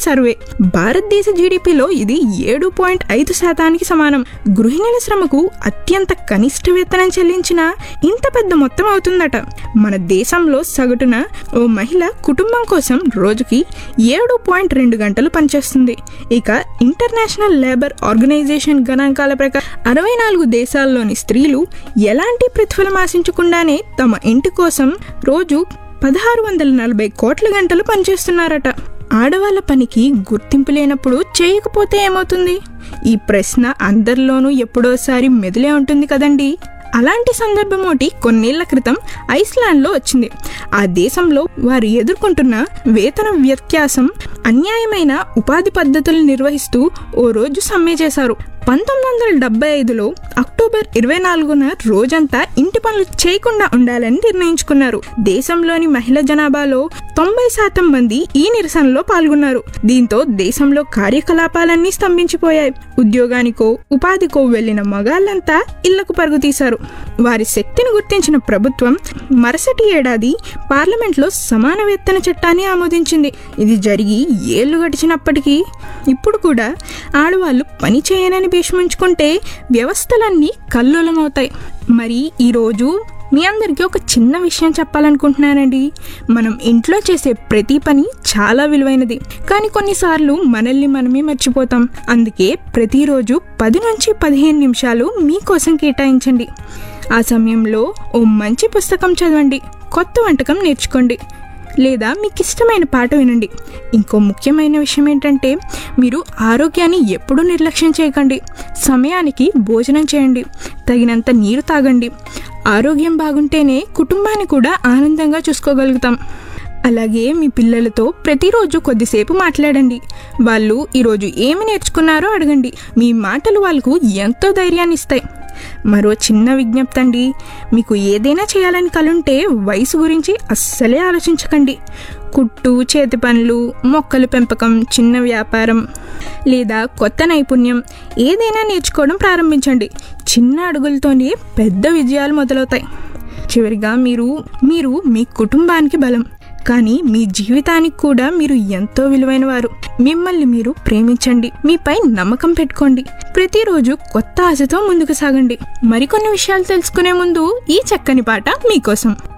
Survey. భారతదేశ జీడిపిలో ఇది 7.5% సమానం. గృహిణుల శ్రమకు అత్యంత కనిష్ట వేతనం చెల్లించినా ఇంత పెద్ద మొత్తం అవుతుందట. మన దేశంలో సగటున ఓ మహిళ కుటుంబం కోసం రోజుకి 7.2 గంటలు పనిచేస్తుంది. ఇక ఇంటర్నేషనల్ లేబర్ ఆర్గనైజేషన్ గణాంకాల ప్రకారం 64 దేశాల్లోని స్త్రీలు ఎలాంటి ప్రతిఫలం ఆశించకుండానే తమ ఇంటి కోసం రోజు 1640 కోట్ల గంటలు పనిచేస్తున్నారట. ఆడవాళ్ళ పనికి గుర్తింపు లేనప్పుడు చేయకపోతే ఏమవుతుంది? ఈ ప్రశ్న అందరిలోనూ ఎప్పుడోసారి మెదిలే ఉంటుంది కదండి. అలాంటి సందర్భం ఒకటి కొన్నేళ్ల క్రితం ఐస్లాండ్లో వచ్చింది. ఆ దేశంలో వారు ఎదుర్కొంటున్న వేతన వ్యత్యాసం, అన్యాయమైన ఉపాధి పద్ధతులు నిర్వహిస్తూ ఓ రోజు సమ్మె చేశారు. 1975లో అక్టోబర్ 24న రోజంతా ఇంటి పనులు చేయకుండా ఉండాలని నిర్ణయించుకున్నారు. దేశంలోని మహిళా జనాభాలో 90% మంది ఈ నిరసనలో పాల్గొన్నారు. దీంతో దేశంలో కార్యకలాపాలన్నీ స్తంభించిపోయాయి. ఉద్యోగానికో ఉపాధికో వెళ్లిన మగాళ్లంతా ఇళ్లకు పరుగు తీశారు. వారి శక్తిని గుర్తించిన ప్రభుత్వం మరుసటి ఏడాది పార్లమెంట్లో సమాన వేతన చట్టాన్ని ఆమోదించింది. ఇది జరిగి ఏళ్లు గడిచినప్పటికీ ఇప్పుడు కూడా ఆడవాళ్లు పని చేయనని భీష్మించుకుంటే వ్యవస్థలన్నీ కల్లోలమవుతాయి. మరి ఈరోజు మీ అందరికీ ఒక చిన్న విషయం చెప్పాలనుకుంటున్నానండి. మనం ఇంట్లో చేసే ప్రతి పని చాలా విలువైనది, కానీ కొన్నిసార్లు మనల్ని మనమే మర్చిపోతాం. అందుకే ప్రతిరోజు 10 నుంచి 15 నిమిషాలు మీకోసం కేటాయించండి. ఆ సమయంలో ఓ మంచి పుస్తకం చదవండి, కొత్త వంటకం నేర్చుకోండి, లేదా మీకు ఇష్టమైన పాట వినండి. ఇంకో ముఖ్యమైన విషయం ఏంటంటే, మీరు ఆరోగ్యాన్ని ఎప్పుడూ నిర్లక్ష్యం చేయకండి. సమయానికి భోజనం చేయండి, తగినంత నీరు తాగండి. ఆరోగ్యం బాగుంటేనే కుటుంబాన్ని కూడా ఆనందంగా చూసుకోగలుగుతాం. అలాగే మీ పిల్లలతో ప్రతిరోజు కొద్దిసేపు మాట్లాడండి. వాళ్ళు ఈరోజు ఏమి నేర్చుకున్నారో అడగండి. మీ మాటలు వాళ్ళకు ఎంతో ధైర్యాన్ని ఇస్తాయి. మరో చిన్న విజ్ఞప్తి అండి, మీకు ఏదైనా చేయాలని కలుంటే వయసు గురించి అస్సలే ఆలోచించకండి. కుట్టు, చేతి పనులు, మొక్కల పెంపకం, చిన్న వ్యాపారం లేదా కొత్త నైపుణ్యం ఏదైనా నేర్చుకోవడం ప్రారంభించండి. చిన్న అడుగులతోనే పెద్ద విజయాలు మొదలవుతాయి. చివరిగా మీరు మీ కుటుంబానికి బలం, కానీ మీ జీవితానికి కూడా మీరు ఎంతో విలువైన వారు. మిమ్మల్ని మీరు ప్రేమించండి, మీపై నమ్మకం పెట్టుకోండి. ప్రతిరోజు కొత్త ఆశతో ముందుకు సాగండి. మరికొన్ని విషయాలు తెలుసుకునే ముందు ఈ చక్కని పాట మీకోసం.